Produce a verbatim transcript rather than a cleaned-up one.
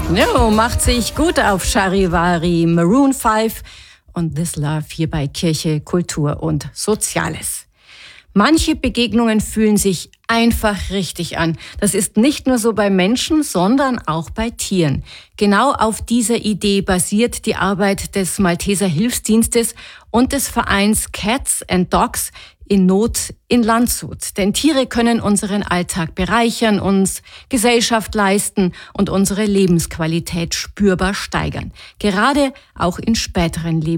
Jo, macht sich gut auf Charivari, Maroon fünf und This Love hier bei Kirche, Kultur und Soziales. Manche Begegnungen fühlen sich einfach richtig an. Das ist nicht nur so bei Menschen, sondern auch bei Tieren. Genau auf dieser Idee basiert die Arbeit des Malteser Hilfsdienstes und des Vereins Cats and Dogs in Not in Landshut. Denn Tiere können unseren Alltag bereichern, uns Gesellschaft leisten und unsere Lebensqualität spürbar steigern. Gerade auch in späteren Lebensjahren.